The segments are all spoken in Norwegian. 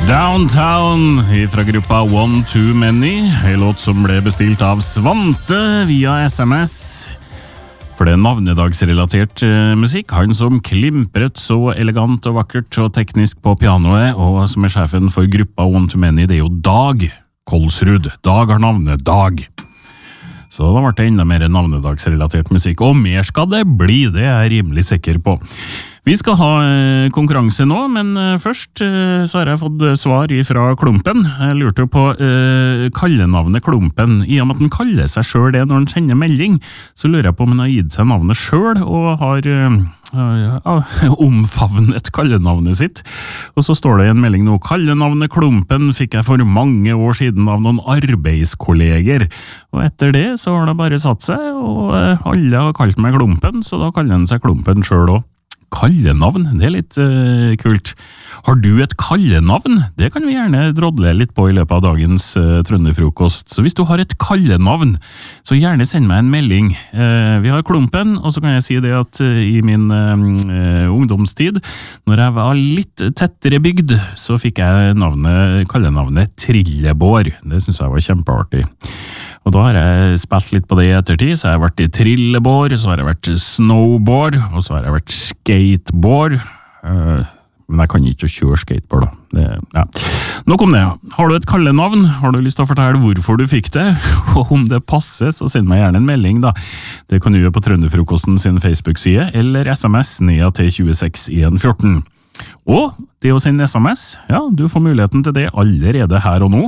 Downtown fra gruppa One Too Many, en låt som ble bestilt av Svante via SMS. For det er navnedagsrelatert musikk, han som klimpret så elegant og vakkert og teknisk på pianoet, og som er sjefen for gruppa One Too Many, det er jo Dag Kolsrud. Dag har navnet Dag. Så da ble det enda mer navnedagsrelatert musikk, og mer skal det bli, det er jeg rimelig sikker på. Vi skal ha konkurranse nå, men først så har jeg fått svar fra Klumpen. Jeg lurte jo på kallenavnet Klumpen. I og med at han kaller seg selv det når han sender melding, så lurer jeg på om han har gitt seg navnet selv og har omfavnet kallenavnet sitt. Og så står det i en melding nå: kallenavnet Klumpen fikk jeg for mange år siden av noen arbeidskolleger. Og etter det så har det bare satt seg, og alle har kalt meg Klumpen, så da kaller han seg Klumpen selv også. Kallenavn, det er litt kult. Har du et kallenavn? Det kan vi gjerne drodle litt på i løpet av dagens trønderfrokost. Så hvis du har et kallenavn, så gjerne send meg en melding. Vi har Klumpen, og så kan jeg si det at i min ungdomstid, når jeg var litt tettere bygd, så fikk jeg kallenavnet Trillebår. Det synes jeg var kjempeartig. Og da har jeg spilt litt på det i ettertid, så har jeg vært i trillebår, så har jeg vært snowboard, og så har jeg vært skateboard. Men jeg kan ikke kjøre skateboard da. Ja. Nok om det. Har du et kallenavn? Har du lyst til å fortelle hvorfor du fikk det? Og om det passer, så send meg gjerne en melding da. Det kan du gjøre på Trønderfrokosten sin Facebook-side, eller SMS ned til 26114. Og det å sende SMS, ja, du får muligheten til det allerede her og nå.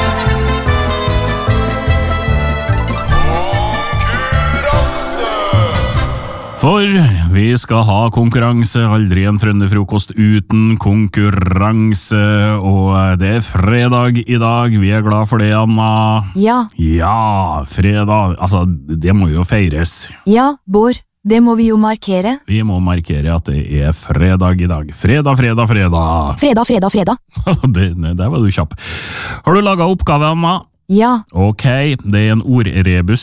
For vi skal ha konkurranse, aldri en trønderfrokost uten konkurranse, og det er fredag i dag, vi er glad for det, Anna. Ja. Ja, fredag, altså det må jo feires. Ja, Bård, det må vi jo markere. Vi må markere at det er fredag i dag. Fredag. Fredag. Der var du kjapp. Har du laget oppgave, Anna? Ja. Ok, det er en ordrebus